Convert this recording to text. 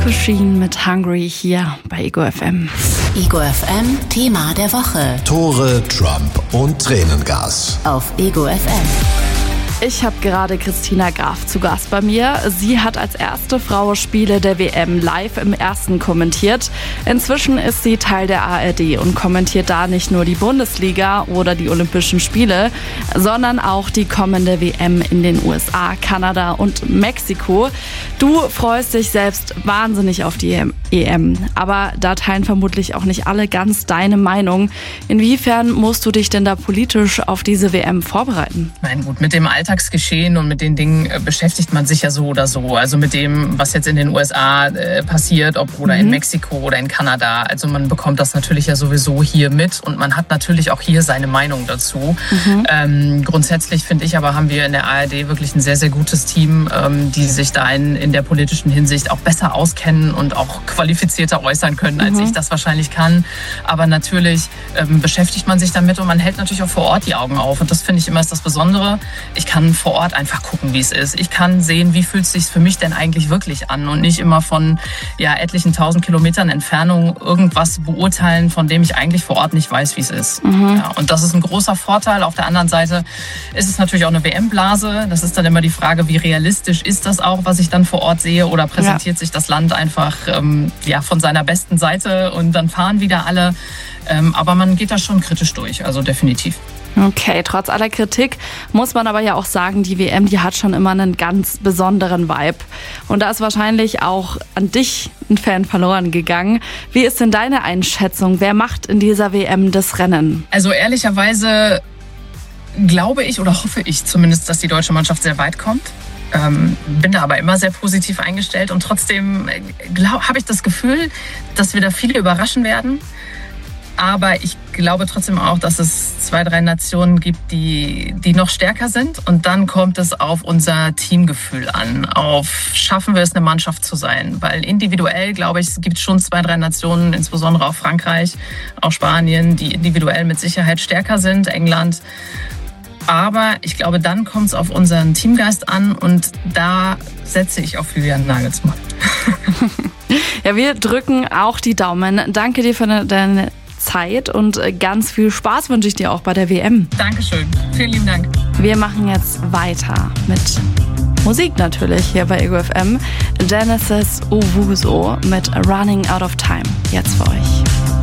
Michael Sheen mit Hungry hier bei Ego FM. Ego FM Thema der Woche. Tore, Trump und Tränengas. Auf Ego FM. Ich habe gerade Christina Graf zu Gast bei mir. Sie hat als erste Frau Spiele der WM live im Ersten kommentiert. Inzwischen ist sie Teil der ARD und kommentiert da nicht nur die Bundesliga oder die Olympischen Spiele, sondern auch die kommende WM in den USA, Kanada und Mexiko. Du freust dich selbst wahnsinnig auf die EM, aber da teilen vermutlich auch nicht alle ganz deine Meinung. Inwiefern musst du dich denn da politisch auf diese WM vorbereiten? Nein, gut, mit dem Alltagsgeschehen und mit den Dingen beschäftigt man sich ja so oder so. Also mit dem, was jetzt in den USA passiert, oder in Mexiko oder in Kanada. Also man bekommt das natürlich ja sowieso hier mit und man hat natürlich auch hier seine Meinung dazu. Grundsätzlich finde ich aber, haben wir in der ARD wirklich ein sehr, sehr gutes Team, die sich da in der politischen Hinsicht auch besser auskennen und auch qualifizierter äußern können, als ich das wahrscheinlich kann. Aber natürlich beschäftigt man sich damit und man hält natürlich auch vor Ort die Augen auf. Und das finde ich immer ist das Besondere. Ich kann vor Ort einfach gucken, wie es ist. Ich kann sehen, wie fühlt es sich für mich denn eigentlich wirklich an und nicht immer von etlichen 1000 Kilometern Entfernung irgendwas beurteilen, von dem ich eigentlich vor Ort nicht weiß, wie es ist. Ja, und das ist ein großer Vorteil. Auf der anderen Seite ist es natürlich auch eine WM-Blase. Das ist dann immer die Frage, wie realistisch ist das auch, was ich dann vor Ort sehe, oder präsentiert sich das Land einfach von seiner besten Seite und dann fahren wieder alle. Aber man geht da schon kritisch durch, also definitiv. Okay, trotz aller Kritik muss man aber ja auch sagen, die WM, die hat schon immer einen ganz besonderen Vibe. Und da ist wahrscheinlich auch an dich ein Fan verloren gegangen. Wie ist denn deine Einschätzung? Wer macht in dieser WM das Rennen? Also ehrlicherweise glaube ich oder hoffe ich zumindest, dass die deutsche Mannschaft sehr weit kommt. Bin da aber immer sehr positiv eingestellt und trotzdem habe ich das Gefühl, dass wir da viele überraschen werden. Aber ich glaube trotzdem auch, dass es 2, 3 Nationen gibt, die noch stärker sind. Und dann kommt es auf unser Teamgefühl an. Schaffen wir es, eine Mannschaft zu sein? Weil individuell, glaube ich, es gibt schon 2, 3 Nationen, insbesondere auch Frankreich, auch Spanien, die individuell mit Sicherheit stärker sind, England. Aber ich glaube, dann kommt es auf unseren Teamgeist an und da setze ich auf Julian Nagelsmann. Ja, wir drücken auch die Daumen. Danke dir für deine Zeit und ganz viel Spaß wünsche ich dir auch bei der WM. Dankeschön. Vielen lieben Dank. Wir machen jetzt weiter mit Musik natürlich hier bei Ego FM. Genesis Owusu mit Running Out of Time. Jetzt für euch.